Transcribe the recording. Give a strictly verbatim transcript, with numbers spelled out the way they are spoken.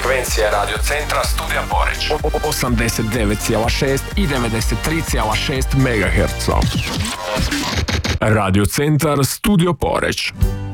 Frekvencija Radio Centra Studija Poreču. osamdeset devet zarez šest i devedeset tri zarez šest megaherca. Radio Centar Studio Poreč.